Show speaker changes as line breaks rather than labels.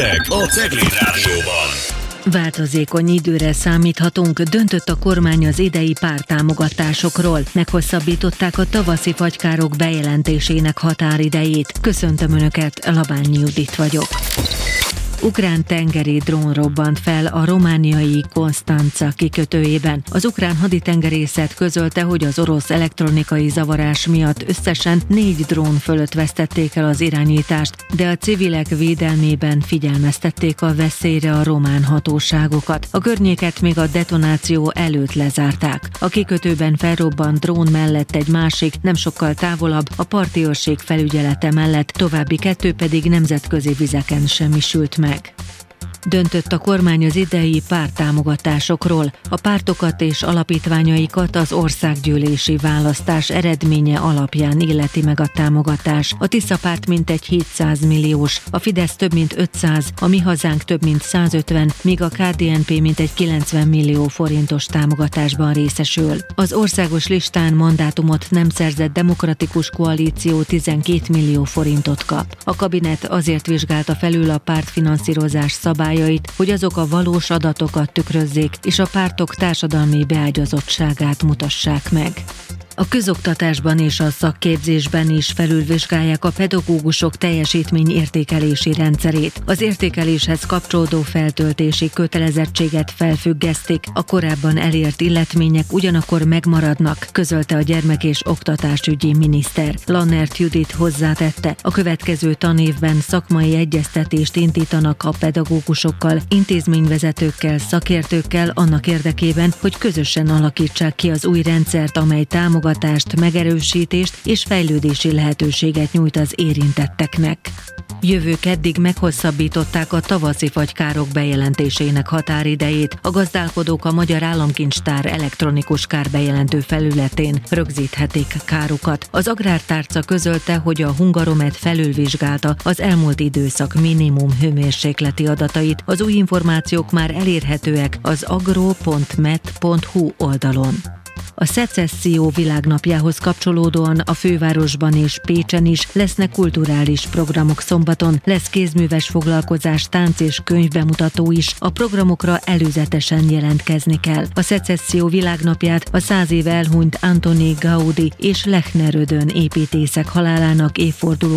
Hírek a Cegléd Rádióban.
Változékony időre számíthatunk, döntött a kormány az idei párttámogatásokról. Meghosszabbították a tavaszi fagykárok bejelentésének határidejét. Köszöntöm Önöket, Labányi Judit vagyok. Ukrán tengeri drón robbant fel a romániai Konstanca kikötőjében. Az ukrán haditengerészet közölte, hogy az orosz elektronikai zavarás miatt összesen 4 drón fölött vesztették el az irányítást, de a civilek védelmében figyelmeztették a veszélyre a román hatóságokat. A környéket még a detonáció előtt lezárták. A kikötőben felrobbant drón mellett egy másik, nem sokkal távolabb, a parti őrség felügyelete mellett, további 2 pedig nemzetközi vizeken semmisült meg. Döntött a kormány az idei párttámogatásokról. A pártokat és alapítványaikat az országgyűlési választás eredménye alapján illeti meg a támogatás. A Tisza párt mintegy 700 milliós, a Fidesz több mint 500, a Mi Hazánk több mint 150, míg a KDNP mintegy 90 millió forintos támogatásban részesül. Az országos listán mandátumot nem szerzett Demokratikus Koalíció 12 millió forintot kap. A kabinet azért vizsgálta felül a pártfinanszírozás szabályait, hogy azok a valós adatokat tükrözzék, és a pártok társadalmi beágyazottságát mutassák meg. A közoktatásban és a szakképzésben is felülvizsgálják a pedagógusok teljesítményértékelési rendszerét. Az értékeléshez kapcsolódó feltöltési kötelezettséget felfüggesztik, a korábban elért illetmények ugyanakkor megmaradnak, közölte a gyermek- és oktatásügyi miniszter. Lannert Judit hozzátette, a következő tanévben szakmai egyeztetést indítanak a pedagógusokkal, intézményvezetőkkel, szakértőkkel annak érdekében, hogy közösen alakítsák ki az új rendszert, amely támogatást, megerősítést és fejlődési lehetőséget nyújt az érintetteknek. Jövő keddig meghosszabbították a tavaszi fagykárok bejelentésének határidejét. A gazdálkodók a Magyar Államkincstár elektronikus kárbejelentő felületén rögzíthetik kárukat. Az Agrártárca közölte, hogy a Hungaromet felülvizsgálta az elmúlt időszak minimum hőmérsékleti adatait. Az új információk már elérhetőek az agro.met.hu oldalon. A Szecesszió világnapjához kapcsolódóan a fővárosban és Pécsen is lesznek kulturális programok szombaton, lesz kézműves foglalkozás, tánc és könyvbemutató is, a programokra előzetesen jelentkezni kell. A Szecesszió világnapját a 100 éve elhunyt Antoni Gaudi és Lechner Ödön építészek halálának évforduló